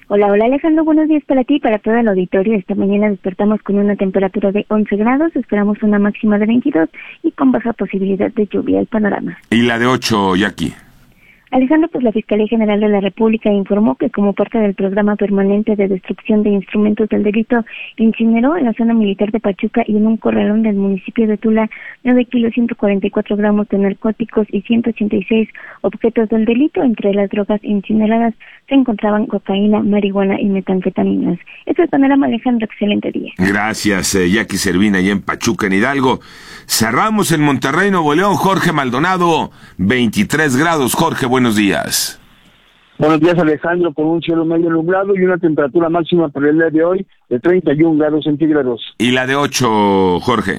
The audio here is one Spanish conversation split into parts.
Hola Alejandro, buenos días para ti y para todo el auditorio. Esta mañana despertamos con una temperatura de 11 grados, esperamos una máxima de 22 y con baja posibilidad de lluvia. El panorama. ¿Y la de 8, Jackie? Alejandro, pues la Fiscalía General de la República informó que como parte del programa permanente de destrucción de instrumentos del delito, incineró en la zona militar de Pachuca y en un corralón del municipio de Tula 9 kilos 144 gramos de narcóticos y 186 objetos del delito. Entre las drogas incineradas se encontraban cocaína, marihuana y metanfetaminas. Eso es el panorama, Alejandro, excelente día. Gracias, Jackie Servina, y en Pachuca, en Hidalgo. Cerramos en Monterrey, Nuevo León. Jorge Maldonado, 23 grados. Jorge, buenos días. Buenos días, Alejandro, con un cielo medio nublado y una temperatura máxima para el día de hoy de 31 grados centígrados. ¿Y la de 8, Jorge?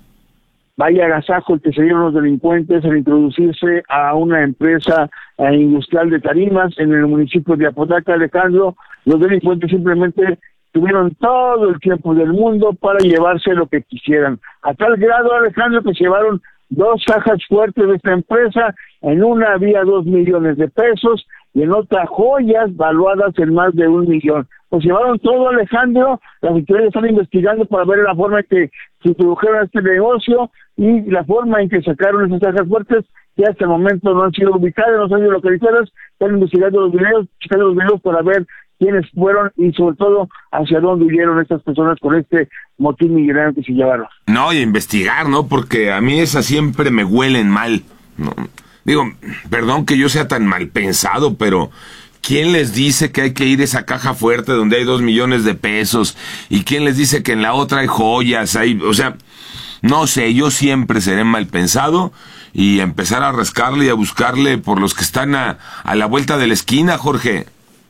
Vaya agasajo el que se dieron los delincuentes al introducirse a una empresa industrial de tarimas en el municipio de Apodaca, Alejandro. Los delincuentes simplemente tuvieron todo el tiempo del mundo para llevarse lo que quisieran. A tal grado, Alejandro, que se llevaron 2 cajas fuertes de esta empresa. En una había 2 millones de pesos y en otra joyas valuadas en más de 1 millón. Pues llevaron todo, Alejandro. Las autoridades están investigando para ver la forma en que se introdujeron a este negocio y la forma en que sacaron esas cajas fuertes, que hasta el momento no han sido ubicadas, no han sido localizadas. Están investigando los videos, checando los videos para ver quiénes fueron y sobre todo hacia dónde huyeron estas personas con este motín millonario que se llevaron. No, y investigar, ¿no? Porque a mí esas siempre me huelen mal. No, digo, perdón que yo sea tan mal pensado, pero ¿quién les dice que hay que ir a esa caja fuerte donde hay 2 millones de pesos? ¿Y quién les dice que en la otra hay joyas? O sea, no sé, yo siempre seré mal pensado y empezar a rascarle y a buscarle por los que están a la vuelta de la esquina, Jorge.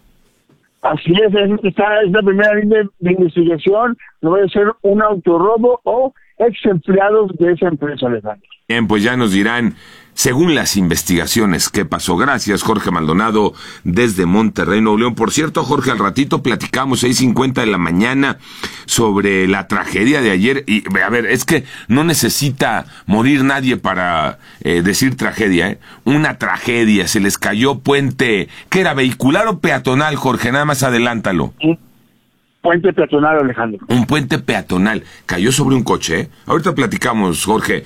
Así es la primera línea de investigación. No va a ser un autorrobo o ex empleados de esa empresa, Alejandro. Bien, pues ya nos dirán, según las investigaciones, qué pasó. Gracias, Jorge Maldonado, desde Monterrey, Nuevo León. Por cierto, Jorge, al ratito platicamos, 6:50 de la mañana, sobre la tragedia de ayer. Y, a ver, es que no necesita morir nadie para decir tragedia, ¿eh? Una tragedia, se les cayó puente. ¿Qué era, vehicular o peatonal, Jorge? Nada más adelántalo. Puente peatonal, Alejandro. Un puente peatonal. Cayó sobre un coche, ¿eh? Ahorita platicamos, Jorge.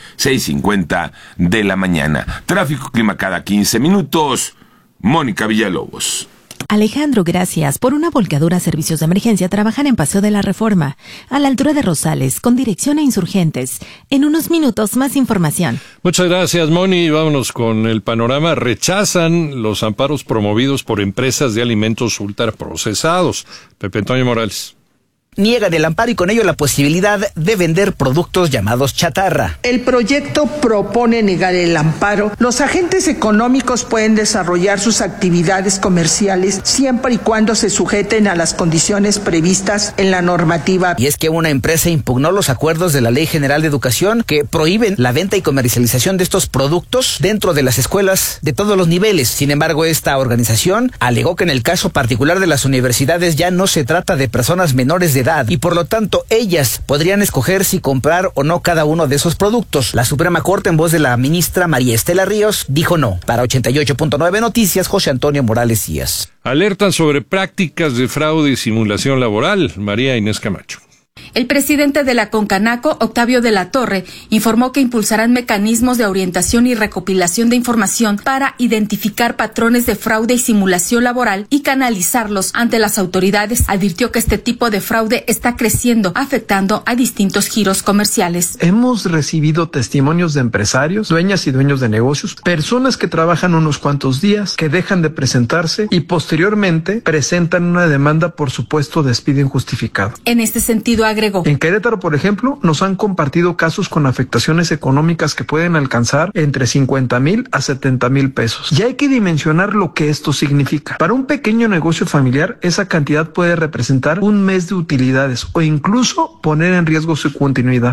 6:50 de la mañana. Tráfico, clima cada 15 minutos. Mónica Villalobos. Alejandro, gracias. Por una volcadura, servicios de emergencia trabajan en Paseo de la Reforma, a la altura de Rosales, con dirección a Insurgentes. En unos minutos, más información. Muchas gracias, Moni. Vámonos con el panorama. Rechazan los amparos promovidos por empresas de alimentos ultraprocesados. Pepe Antonio Morales. Niegan el amparo y con ello la posibilidad de vender productos llamados chatarra. El proyecto propone negar el amparo. Los agentes económicos pueden desarrollar sus actividades comerciales siempre y cuando se sujeten a las condiciones previstas en la normativa. Y es que una empresa impugnó los acuerdos de la Ley General de Educación que prohíben la venta y comercialización de estos productos dentro de las escuelas de todos los niveles. Sin embargo, esta organización alegó que en el caso particular de las universidades ya no se trata de personas menores de edad y por lo tanto ellas podrían escoger si comprar o no cada uno de esos productos. La Suprema Corte, en voz de la ministra María Estela Ríos, dijo no. Para 88.9 Noticias, José Antonio Morales Díaz. Alertan sobre prácticas de fraude y simulación laboral. María Inés Camacho. El presidente de la Concanaco, Octavio de la Torre, informó que impulsarán mecanismos de orientación y recopilación de información para identificar patrones de fraude y simulación laboral y canalizarlos ante las autoridades. Advirtió que este tipo de fraude está creciendo, afectando a distintos giros comerciales. Hemos recibido testimonios de empresarios, dueñas y dueños de negocios, personas que trabajan unos cuantos días, que dejan de presentarse y posteriormente presentan una demanda por supuesto despido injustificado. En este sentido, agregó. En Querétaro, por ejemplo, nos han compartido casos con afectaciones económicas que pueden alcanzar entre 50,000 a 70,000 pesos. Y hay que dimensionar lo que esto significa. Para un pequeño negocio familiar, esa cantidad puede representar un mes de utilidades o incluso poner en riesgo su continuidad.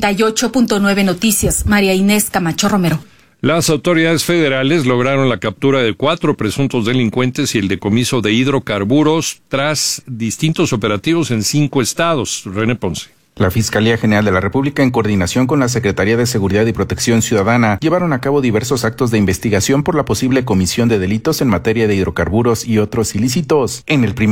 88.9 Noticias, María Inés Camacho Romero. Las autoridades federales lograron la captura de 4 presuntos delincuentes y el decomiso de hidrocarburos tras distintos operativos en 5 estados. René Ponce. La Fiscalía General de la República, en coordinación con la Secretaría de Seguridad y Protección Ciudadana, llevaron a cabo diversos actos de investigación por la posible comisión de delitos en materia de hidrocarburos y otros ilícitos. En el primer